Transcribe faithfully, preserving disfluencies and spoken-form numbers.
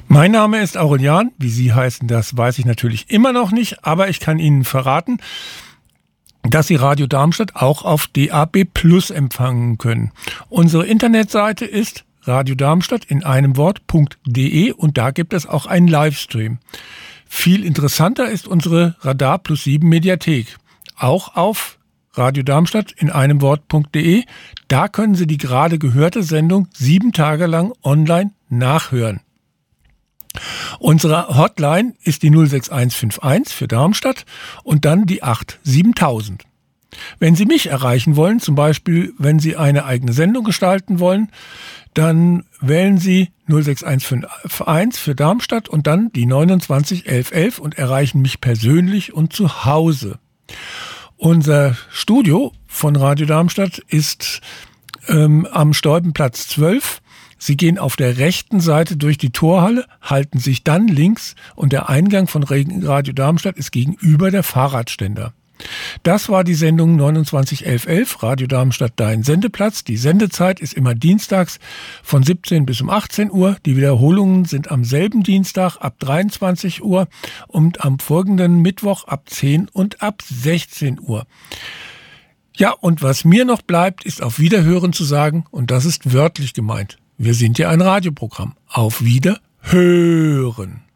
Mein Name ist Aurelian. Wie Sie heißen, das weiß ich natürlich immer noch nicht, aber ich kann Ihnen verraten, dass Sie Radio Darmstadt auch auf D A B Plus empfangen können. Unsere Internetseite ist Radio Darmstadt in einem Wort.de und da gibt es auch einen Livestream. Viel interessanter ist unsere Radar Plus sieben Mediathek. Auch auf Radio Darmstadt in einem Wort.de. Da können Sie die gerade gehörte Sendung sieben Tage lang online nachhören. Unsere Hotline ist die null sechs eins fünf eins für Darmstadt und dann die acht siebentausend. Wenn Sie mich erreichen wollen, zum Beispiel wenn Sie eine eigene Sendung gestalten wollen, dann wählen Sie null sechs eins fünf eins für Darmstadt und dann die neunundzwanzig elf elf und erreichen mich persönlich und zu Hause. Unser Studio von Radio Darmstadt ist ähm, am Stolpenplatz zwölf. Sie gehen auf der rechten Seite durch die Torhalle, halten sich dann links und der Eingang von Radio Darmstadt ist gegenüber der Fahrradständer. Das war die Sendung neunundzwanzig elf elf, Radio Darmstadt, dein Sendeplatz. Die Sendezeit ist immer dienstags von siebzehn bis um achtzehn Uhr. Die Wiederholungen sind am selben Dienstag ab dreiundzwanzig Uhr und am folgenden Mittwoch ab zehn und ab sechzehn Uhr. Ja, und was mir noch bleibt, ist auf Wiederhören zu sagen, und das ist wörtlich gemeint. Wir sind ja ein Radioprogramm. Auf Wiederhören.